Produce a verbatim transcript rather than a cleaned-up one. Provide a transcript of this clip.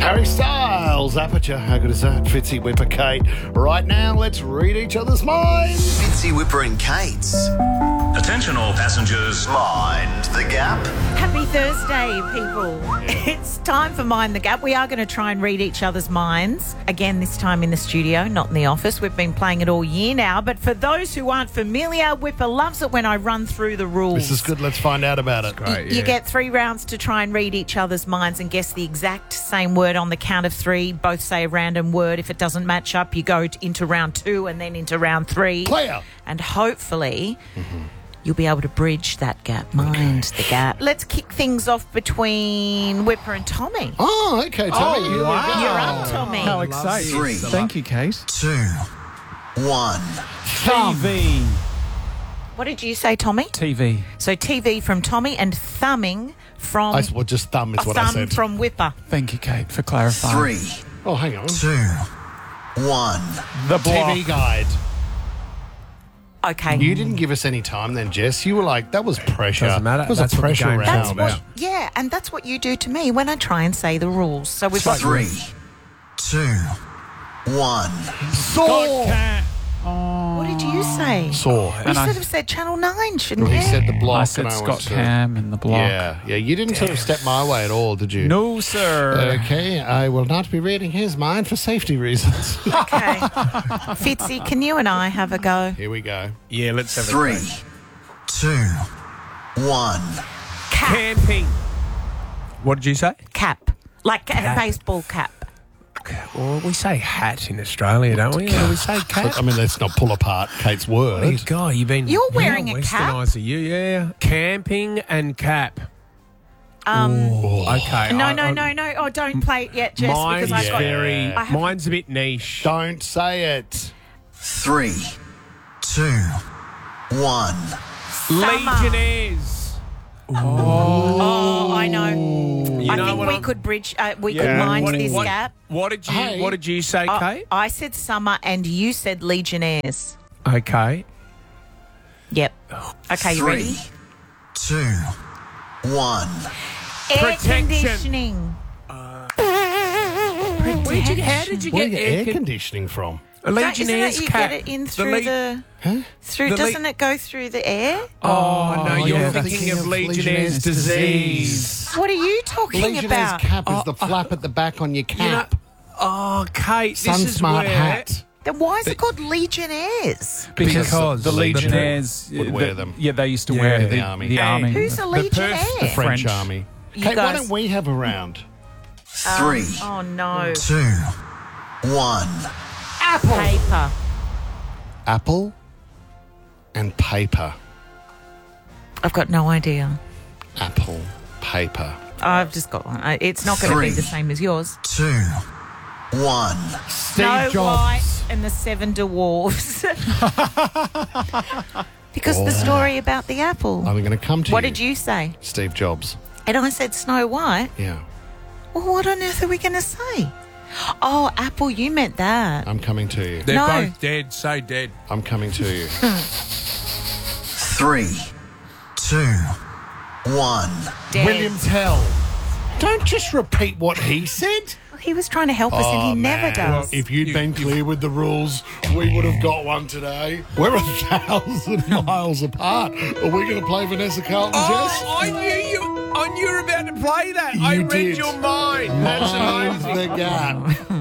Harry Styles, Aperture. How good is that? Fitzy, Whipper, Kate. Right now, let's read each other's minds. Fitzy, Whipper and Kate's Attention all passengers. Mind the Gap. Happy Thursday, people. It's time for Mind the Gap. We are going to try and read each other's minds. Again, this time in the studio, not in the office. We've been playing it all year now. But for those who aren't familiar, Whipper loves it when I run through the rules. This is good. Let's find out about it. You, you get three rounds to try and read each other's minds and guess the exact same word on the count of three. Both say a random word. If it doesn't match up, you go into round two and then into round three. Player. And hopefully... Mm-hmm. You'll be able to bridge that gap. Mind the gap. Let's kick things off between Whipper and Tommy. Oh, okay, Tommy. Oh, Here wow. we go. You're up, Tommy. How exciting. Three. Thank you, Kate. Two, one. T V. What did you say, Tommy? T V. So T V from Tommy and thumbing from... I, well, just thumb is a what I thumb said. from Whipper. Thank you, Kate, for clarifying. Three, Oh, hang on. two, one. The T block. V guide. Okay. You didn't give us any time then, Jess. You were like, that was pressure. Doesn't matter. That was That's a what the pressure game's round. That's what... Yeah, and that's what you do to me when I try and say the rules. So we've got... Three, two, one. Saw. Cat. What did you say? Saw. You And I- should have said Channel nine, shouldn't He you? said the block. I said and I Scott went to- Cam and the block. Yeah, yeah. You didn't sort of step my way at all, did you? No, sir. Okay, I will not be reading his mind for safety reasons. Okay. Fitzy, can you and I have a go? Here we go. Yeah, let's have Three, a two, one. Cap. Camping. What did you say? Cap. Like a baseball cap. Well, we say hat in Australia, don't we? Yeah, we say cap. I mean, let's not pull apart Kate's word. Oh, you guy, you've been. You're wearing yeah, a cap? Westernised are you, yeah. Camping and cap. Um, Okay. no, I- no, I- no, no. Oh, don't play it yet, Jess, Mine's because I've got... very. I have- Mine's a bit niche. Don't say it. Three, two, one. Legionnaires. Oh, I know. You I know think what we I'm- could bridge... Uh, we could Yeah. mind What- this what- gap. What did you? Hey. What did you say, Uh, Kate? I said summer and you said Legionnaires. Okay. Yep. Okay, you Three, ready? two, one. Air Protection. conditioning. Where'd you, how did you Where get do you get air conditioning from? A Don't- Isn't Legionnaires it you cap? get it in The through Le- the... Through, The le- doesn't it go through the air? Oh, no, Oh, you're yeah, thinking, thinking of of Legionnaires, Legionnaires' disease. What are you talking Legionnaires' about? cap is the flap at the back on your You know, cap. oh, Kate, Sun this is smart where... hat. Then why is it called Legionnaires? Because, Because the the Legionnaires would the- wear them. Yeah, they used to Yeah, wear the the, army. The Hey, army. Who's a The Legionnaire? perf- The French, French. army. You Kate, why guys- don't we have a round? Three, Oh, no. two, one. Paper. Apple and paper. I've got no idea. Apple, paper. I've just got one. Uh, It's not going to be Three. the same as yours. Two, one. Steve Snow Jobs. White and the Seven Dwarfs. Because the story about the apple. I'm going to come to What you. did you say? Steve Jobs. And I said Snow White. Yeah. Well, what on earth are we going to say? Oh, apple, you meant that. I'm coming to you. They're No. both dead, so dead. I'm coming to you. Three, two, one. Dead. William Tell. Don't just repeat what he said. He was trying to help us and he never does. If you'd been clear with the rules, we would have got one today. We're a thousand miles apart. Are we going to play Vanessa Carlton, Jess? Oh, I knew you. I knew you were about to play that. I You read did. your mind. That's Mind amazing. the gap.